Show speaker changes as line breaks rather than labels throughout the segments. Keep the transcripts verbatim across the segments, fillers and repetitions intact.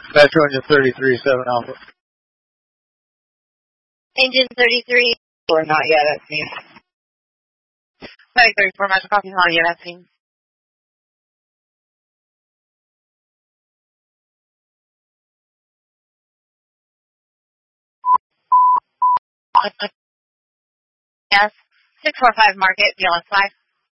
Metro Engine thirty-three, seven Alpha.
Engine thirty-three.
Or not yet, that's me.
Flight thirty-four, Metro copy, not yet, that's me. Yes, six four five Market, B L S five.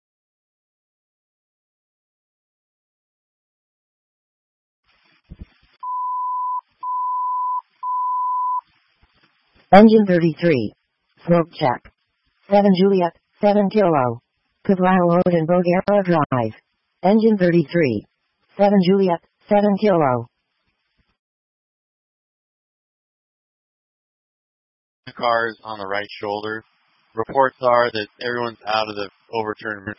Engine thirty-three. Smoke check. seven Juliet, seven Kilo. Cabral Road and Boguera Drive. Engine thirty-three. seven Juliet, seven Kilo.
Cars on the right shoulder. Reports are that everyone's out of the overturned.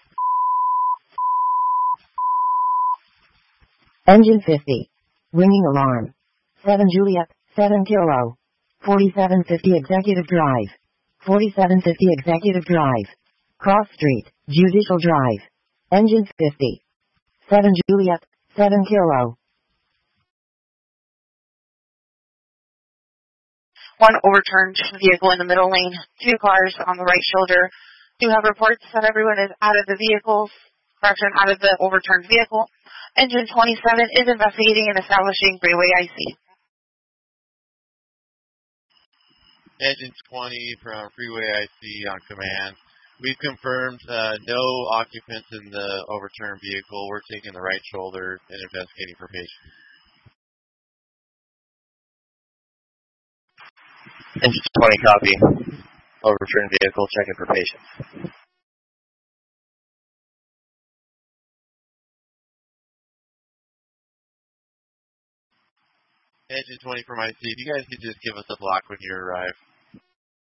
Engine fifty. Ringing alarm. seven Juliet, seven Kilo. forty-seven fifty Executive Drive. forty-seven fifty Executive Drive. Cross Street, Judicial Drive. Engine fifty. seven Juliet, seven Kilo.
One overturned vehicle in the middle lane, two cars on the right shoulder. Do have reports that everyone is out of the vehicles, correction, out of the overturned vehicle. Engine twenty-seven is investigating and establishing freeway I C.
Engine twenty from Freeway I C on command. We've confirmed uh, no occupants in the overturned vehicle. We're taking the right shoulder and investigating for patients.
Engine twenty copy. Overturned vehicle, checking for patients.
Engine twenty from I C. If you guys could just give us a block when you arrive.